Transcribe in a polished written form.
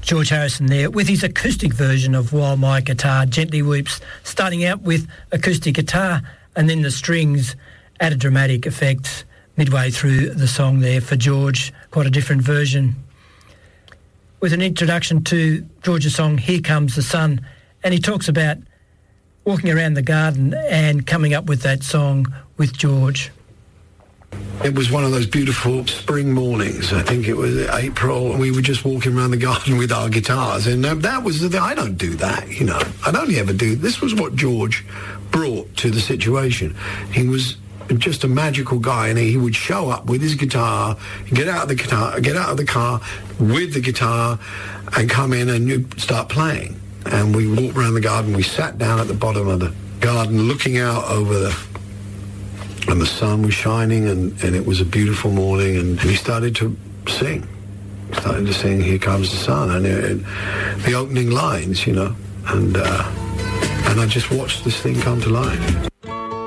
George Harrison there with his acoustic version of While My Guitar Gently Weeps, starting out with acoustic guitar and then the strings added dramatic effects midway through the song there for George, quite a different version. With an introduction to George's song Here Comes the Sun, and he talks about walking around the garden and coming up with that song with George. It was one of those beautiful spring mornings. I think it was April, and we were just walking around the garden with our guitars. And that was the thing. I don't do that, you know. I'd only ever do... This was what George brought to the situation. He was just a magical guy, and he would show up with his guitar, get out of the car with the guitar, and come in and you'd start playing. And we walked around the garden. We sat down at the bottom of the garden, looking out over and the sun was shining, and it was a beautiful morning, and he started to sing. Here Comes the Sun, and the opening lines, you know, and I just watched this thing come to life.